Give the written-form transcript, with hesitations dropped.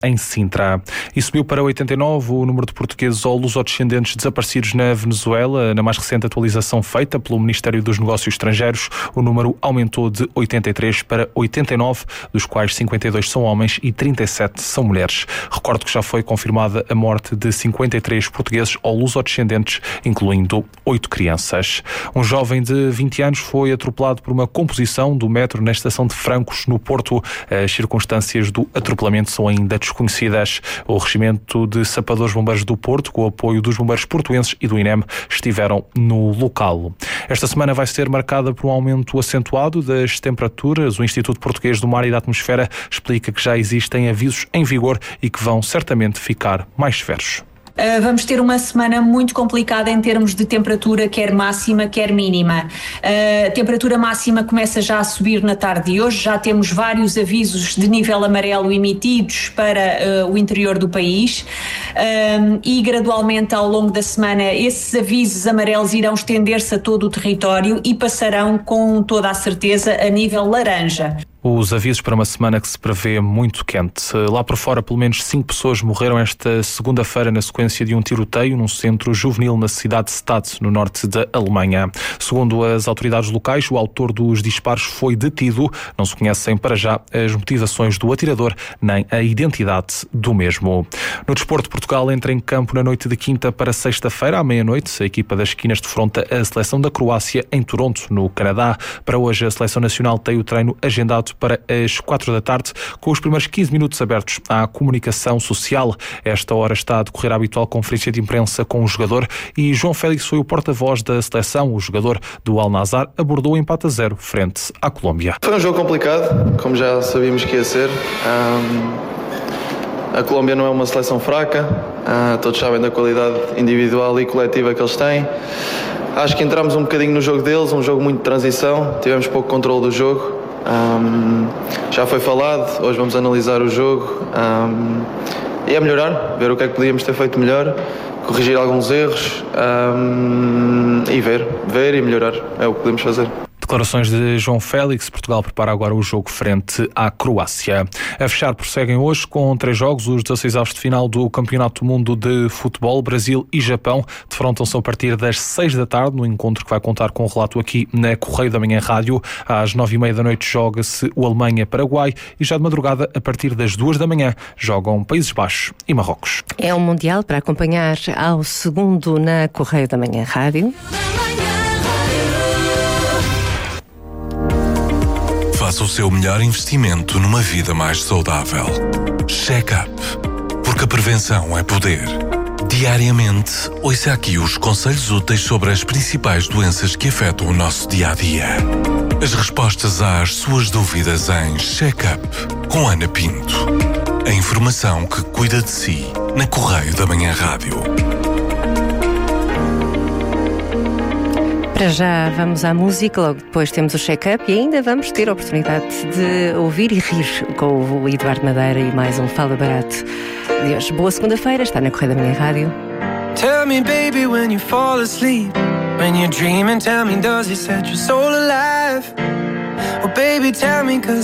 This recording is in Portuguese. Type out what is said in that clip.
em Sintra. E subiu para 89 o número de portugueses ou lusodescendentes desaparecidos na Venezuela. Na mais recente atualização feita pelo Ministério dos Negócios Estrangeiros, o número aumentou de 83 para 89, dos quais 52 são homens e 37 são mulheres. Recordo que já foi confirmada a morte de 53 portugueses ou lusodescendentes, incluindo 8 crianças. Um jovem de 20 anos foi atropelado por uma composição do metro na estação de Francos, no Porto. As circunstâncias do atropelamento são ainda desconhecidas. O Regimento de Sapadores Bombeiros do Porto, com o apoio dos bombeiros portuenses e do INEM, estiveram no local. Esta semana vai ser marcada por um aumento acentuado das temperaturas. O Instituto Português do Mar e da Atmosfera explica que já existem avisos em vigor e que vão certamente ficar mais severos. Vamos ter uma semana muito complicada em termos de temperatura, quer máxima, quer mínima. A temperatura máxima começa já a subir na tarde de hoje, já temos vários avisos de nível amarelo emitidos para o interior do país e gradualmente ao longo da semana esses avisos amarelos irão estender-se a todo o território e passarão com toda a certeza a nível laranja. Os avisos para uma semana que se prevê muito quente. Lá por fora, pelo menos 5 pessoas morreram esta segunda-feira na sequência de um tiroteio num centro juvenil na cidade de Stade, no norte da Alemanha. Segundo as autoridades locais, o autor dos disparos foi detido. Não se conhecem para já as motivações do atirador nem a identidade do mesmo. No desporto, Portugal entra em campo na noite de quinta para sexta-feira, à meia-noite. A equipa das esquinas defronta a seleção da Croácia em Toronto, no Canadá. Para hoje, a seleção nacional tem o treino agendado para as 4 da tarde, com os primeiros 15 minutos abertos à comunicação social. Esta hora está a decorrer a habitual conferência de imprensa com o jogador e João Félix foi o porta-voz da seleção. O jogador do Al-Nassr abordou o empate a 0 frente à Colômbia. Foi um jogo complicado, como já sabíamos que ia ser. A Colômbia não é uma seleção fraca, todos sabem da qualidade individual e coletiva que eles têm. Acho que entramos um bocadinho no jogo deles, um jogo muito de transição, tivemos pouco controle do jogo. Já foi falado, hoje vamos analisar o jogo e é melhorar, ver o que é que podíamos ter feito melhor, corrigir alguns erros e ver e melhorar, é o que podemos fazer. Declarações de João Félix. Portugal prepara agora o jogo frente à Croácia. A fechar, prosseguem hoje com 3 jogos. Os 16avos de final do Campeonato do Mundo de Futebol. Brasil e Japão defrontam-se a partir das 6 da tarde, no encontro que vai contar com o relato aqui na Correio da Manhã Rádio. Às 9h30 da noite joga-se o Alemanha-Paraguai e já de madrugada, a partir das 2 da manhã, jogam Países Baixos e Marrocos. É um Mundial para acompanhar ao segundo na Correio da Manhã Rádio. Faça o seu melhor investimento numa vida mais saudável. Check-up. Porque a prevenção é poder. Diariamente, ouça aqui os conselhos úteis sobre as principais doenças que afetam o nosso dia-a-dia. As respostas às suas dúvidas em Check-up com Ana Pinto. A informação que cuida de si na Correio da Manhã Rádio. Para já vamos à música, logo depois temos o check-up e ainda vamos ter a oportunidade de ouvir e rir com o Eduardo Madeira e mais um Fala Barato de hoje. Boa segunda-feira, está na Correio da Manhã Rádio. Tell me baby when you fall asleep, when you're dreaming, tell me does it set your soul alive? Oh baby tell me 'cause